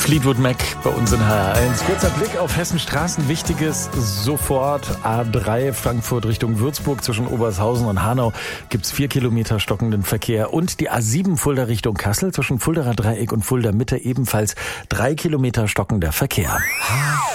Fleetwood Mac bei uns in HR1. Kurzer Blick auf Hessens Straßen. Wichtiges sofort. A3 Frankfurt Richtung Würzburg zwischen Obershausen und Hanau gibt's 4 Kilometer stockenden Verkehr. Und die A7 Fulda Richtung Kassel zwischen Fuldaer Dreieck und Fulda Mitte ebenfalls 3 Kilometer stockender Verkehr.